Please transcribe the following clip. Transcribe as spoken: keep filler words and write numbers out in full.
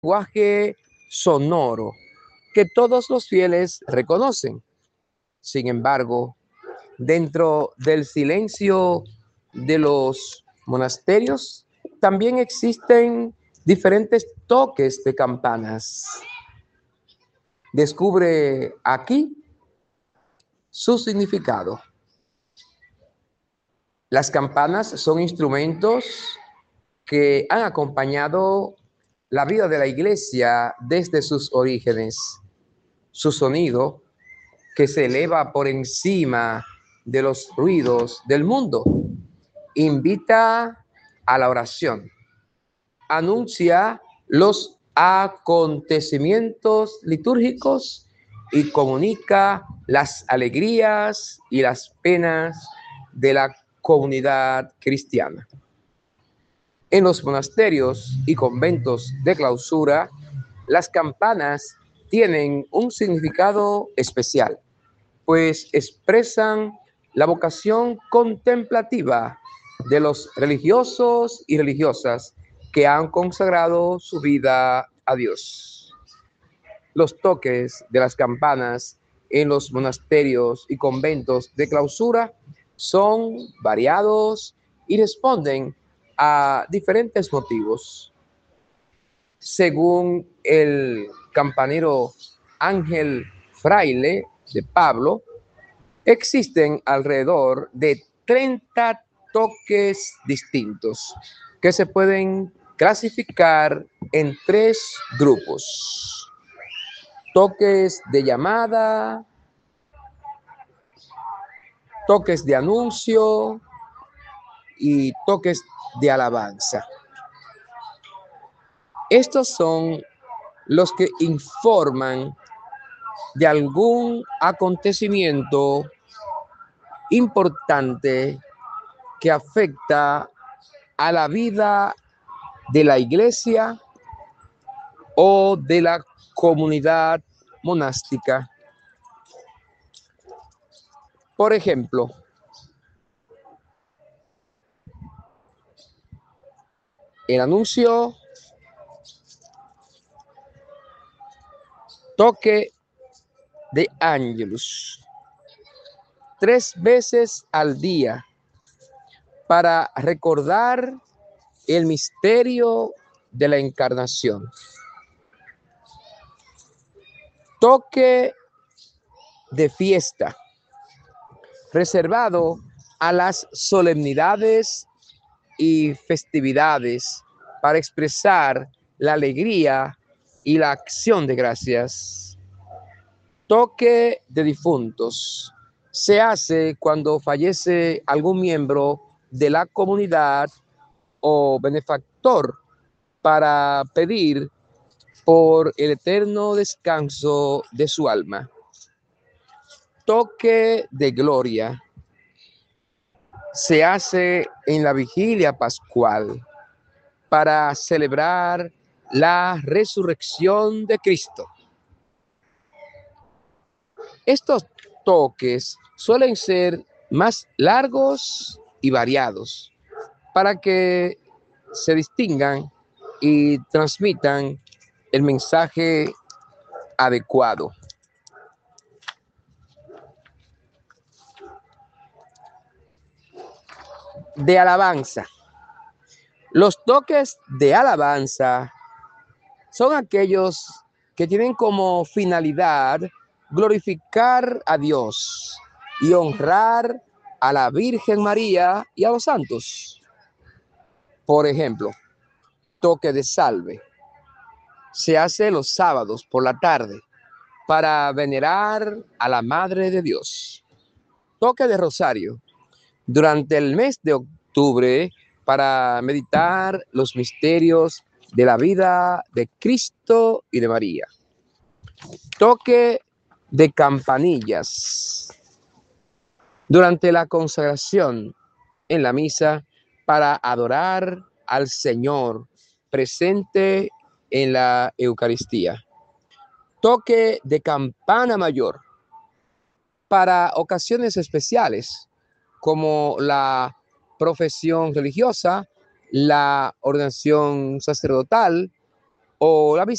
lenguaje sonoro que todos los fieles reconocen. Sin embargo, dentro del silencio de los monasterios también existen diferentes toques de campanas. Descubre aquí su significado. Las campanas son instrumentos que han acompañado la vida de la iglesia desde sus orígenes. Su sonido, que se eleva por encima de los ruidos del mundo, invita a la oración, anuncia los acontecimientos litúrgicos y comunica las alegrías y las penas de la comunidad cristiana. En los monasterios y conventos de clausura, las campanas tienen un significado especial, pues expresan la vocación contemplativa de los religiosos y religiosas que han consagrado su vida a Dios. Los toques de las campanas en los monasterios y conventos de clausura son variados y responden a diferentes motivos. Según el campanero Ángel Fraile de Pablo, existen alrededor de treinta toques distintos que se pueden clasificar en tres grupos: toques de llamada, toques de anuncio y toques de alabanza. Estos son los que informan de algún acontecimiento importante que afecta a la vida de la iglesia o de la comunidad monástica. Por ejemplo, el anuncio, toque de Ángelus, tres veces al día para recordar el misterio de la encarnación. Toque de fiesta, reservado a las solemnidades y festividades para expresar la alegría y la acción de gracias. Toque de difuntos, se hace cuando fallece algún miembro de la comunidad o benefactor para pedir por el eterno descanso de su alma. Toque de gloria, se hace en la vigilia pascual para celebrar la resurrección de Cristo. Estos toques suelen ser más largos y variados para que se distingan y transmitan el mensaje adecuado. De alabanza. Los toques de alabanza son aquellos que tienen como finalidad glorificar a Dios y honrar a la Virgen María y a los santos. Por ejemplo, toque de salve se hace los sábados por la tarde para venerar a la Madre de Dios. Toque de rosario durante el mes de octubre para meditar los misterios de la vida de Cristo y de María. Toque de campanillas durante la consagración en la misa para adorar al Señor presente en la Eucaristía. Toque de campana mayor para ocasiones especiales como la profesión religiosa, la ordenación sacerdotal o la